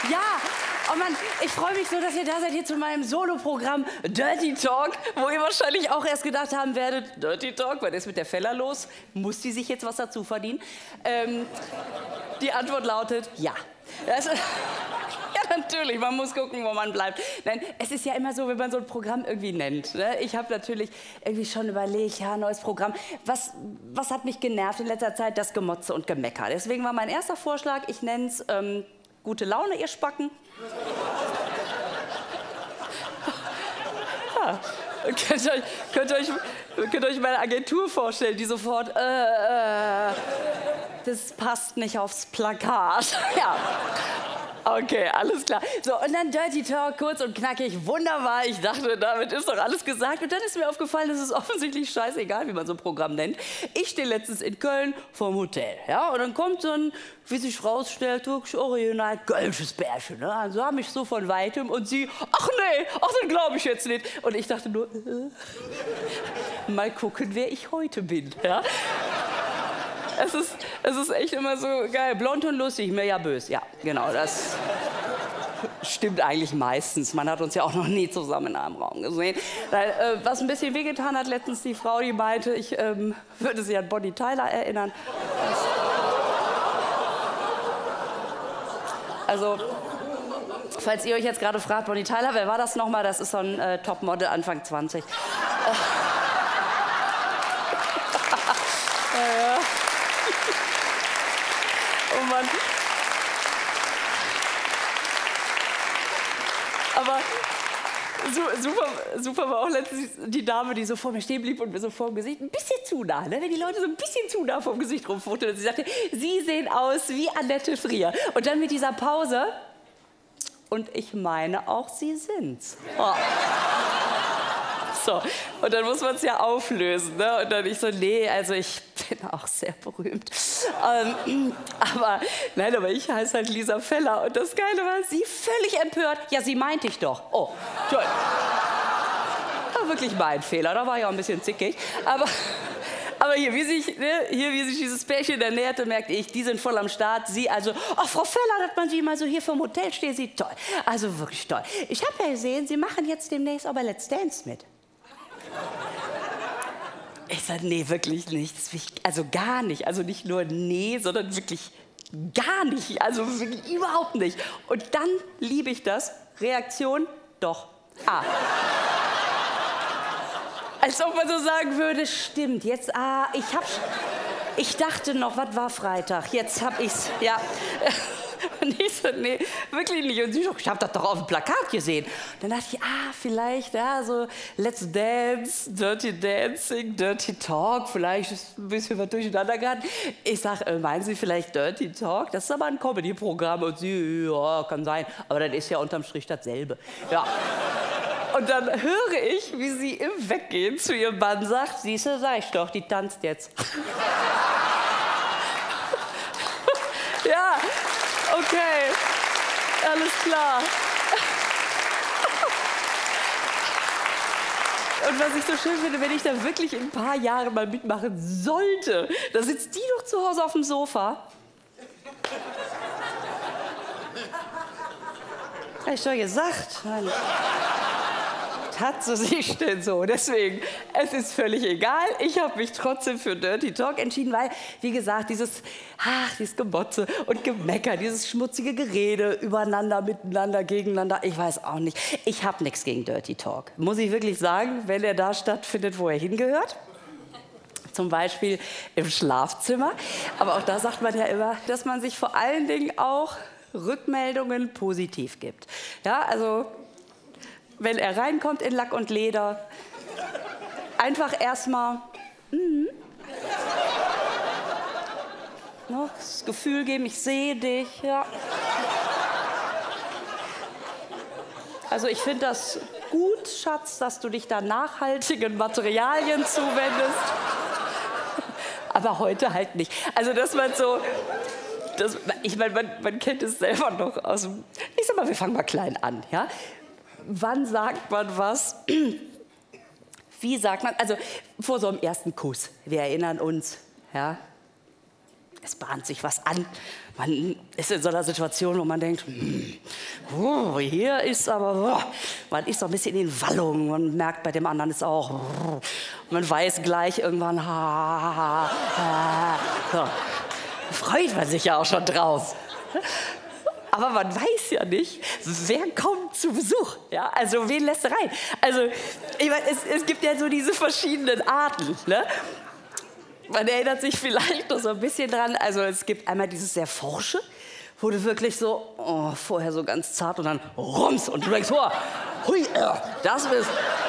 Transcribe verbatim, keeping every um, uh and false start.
Ja, oh Mann, ich freue mich so, dass ihr da seid hier zu meinem Soloprogramm Dirty Talk, wo ihr wahrscheinlich auch erst gedacht haben werdet, Dirty Talk, was ist mit der Fella los? Muss die sich jetzt was dazu verdienen? Ähm, die Antwort lautet ja. Das, ja, natürlich, man muss gucken, wo man bleibt. Nein, es ist ja immer so, wenn man so ein Programm irgendwie nennt. Ne? Ich habe natürlich irgendwie schon überlegt, ja, neues Programm. Was, was hat mich genervt in letzter Zeit? Das Gemotze und Gemecker. Deswegen war mein erster Vorschlag, ich nenne es ähm, Gute Laune, ihr Spacken. Ja. Könnt ihr euch, könnt ihr euch, könnt ihr euch meine Agentur vorstellen, die sofort, äh, äh, das passt nicht aufs Plakat. Ja. Okay, alles klar. So, und dann Dirty Talk, kurz und knackig, wunderbar. Ich dachte, damit ist doch alles gesagt. Und dann ist mir aufgefallen, es ist offensichtlich scheißegal, wie man so ein Programm nennt. Ich stehe letztens in Köln vorm Hotel, ja, und dann kommt so ein, wie sich rausstellt, wirklich original kölsches Bärchen, ne? Also sah mich so von Weitem und sie, ach nee, ach, das glaube ich jetzt nicht. Und ich dachte nur, äh, mal gucken, wer ich heute bin, ja. Es ist, es ist echt immer so geil. Blond und lustig, mir ja böse. Ja, genau, das stimmt eigentlich meistens. Man hat uns ja auch noch nie zusammen in einem Raum gesehen. Weil, äh, was ein bisschen wehgetan hat letztens die Frau, die meinte, ich ähm, würde sie an Bonnie Tyler erinnern. Also, falls ihr euch jetzt gerade fragt, Bonnie Tyler, wer war das nochmal? Das ist so ein äh, Topmodel Anfang zwanzig. Ja, ja. Oh Mann. Aber su super, super war auch letztens die Dame, die so vor mir stehen blieb und mir so vor dem Gesicht ein bisschen zu nah, ne? Wenn die Leute so ein bisschen zu nah vom Gesicht rumfototen. Und sie sagte, Sie sehen aus wie Annette Frier. Und dann mit dieser Pause, und ich meine auch, Sie sind's. Oh. So, und dann muss man es ja auflösen, ne? Und dann ich so, nee, also ich bin auch sehr berühmt. Ähm, aber, nein, aber ich heiße halt Lisa Feller. Und das Geile war, sie völlig empört. Ja, sie meinte ich doch. Oh, toll. War wirklich mein Fehler, da war ich auch ein bisschen zickig. Aber, aber hier, wie sich, ne, hier, wie sich dieses Pärchen ernährte, merkte ich, die sind voll am Start. Sie also, ach, Frau Feller, dass man Sie mal so hier vom Hotel stehen sieht, toll. Also wirklich toll. Ich habe ja gesehen, Sie machen jetzt demnächst auch bei Let's Dance mit. Ich sage, nee, wirklich nicht. Also gar nicht. Also nicht nur nee, sondern wirklich gar nicht. Also wirklich überhaupt nicht. Und dann liebe ich das. Reaktion, doch. Ah. Als ob man so sagen würde, stimmt, jetzt, ah, ich hab, ich dachte noch, was war Freitag? Jetzt hab ich's, ja. Und ich so, nee, wirklich nicht. Und sie so, ich hab das doch auf dem Plakat gesehen. Dann dachte ich, ah, vielleicht, ja, so Let's Dance, Dirty Dancing, Dirty Talk, vielleicht ist ein bisschen was durcheinander geraten. Ich sag, äh, meinen Sie vielleicht Dirty Talk? Das ist aber ein Comedy-Programm. Und sie, ja, kann sein. Aber das ist ja unterm Strich dasselbe. Ja. Und dann höre ich, wie sie im Weggehen zu ihrem Mann sagt, siehste, sag ich doch, die tanzt jetzt. Ja. Okay, alles klar. Und was ich so schön finde, wenn ich da wirklich in ein paar Jahren mal mitmachen sollte, da sitzt die doch zu Hause auf dem Sofa. Hab ich doch gesagt. Mann. Hat sie sich denn so. Deswegen, es ist völlig egal. Ich habe mich trotzdem für Dirty Talk entschieden, weil, wie gesagt, dieses, ach, dieses Gemotze und Gemecker, dieses schmutzige Gerede übereinander, miteinander, gegeneinander, ich weiß auch nicht. Ich habe nichts gegen Dirty Talk. Muss ich wirklich sagen, wenn er da stattfindet, wo er hingehört. Zum Beispiel im Schlafzimmer. Aber auch da sagt man ja immer, dass man sich vor allen Dingen auch Rückmeldungen positiv gibt. Ja, also wenn er reinkommt in Lack und Leder, einfach erstmal mm, no, das Gefühl geben, ich sehe dich. Ja. Also ich finde das gut, Schatz, dass du dich da nachhaltigen Materialien zuwendest. Aber heute halt nicht. Also dass man so, das, ich meine, man, man kennt es selber noch aus dem, ich sag mal, wir fangen mal klein an, ja. Wann sagt man was? Wie sagt man? Also vor so einem ersten Kuss. Wir erinnern uns, ja. es bahnt sich was an. Man ist in so einer Situation, wo man denkt, hm, oh, hier ist aber, oh, man ist so ein bisschen in Wallung. Man merkt, bei dem anderen ist auch, oh, man weiß gleich irgendwann, ha, ha, ha. So. Da freut man sich ja auch schon drauf. Aber man weiß ja nicht, wer kommt zu Besuch. Ja? Also wen lässt er rein? Also ich meine, es, es gibt ja so diese verschiedenen Arten. Ne? Man erinnert sich vielleicht noch so ein bisschen dran. Also es gibt einmal dieses sehr Forsche, wo du wirklich so, oh, vorher so ganz zart und dann rums. Und du denkst, oh, hui, das ist,